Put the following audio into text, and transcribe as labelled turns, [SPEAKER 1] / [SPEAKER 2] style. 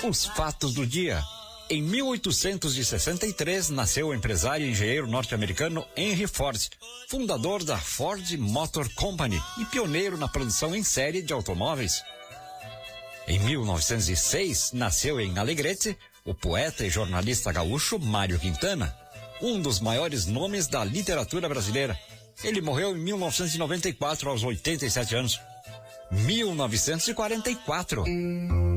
[SPEAKER 1] Os fatos do dia. Em 1863, nasceu o empresário e engenheiro norte-americano Henry Ford, fundador da Ford Motor Company e pioneiro na produção em série de automóveis. Em 1906, nasceu em Alegrete o poeta e jornalista gaúcho Mário Quintana, um dos maiores nomes da literatura brasileira. Ele morreu em 1994, aos 87 anos. 1944.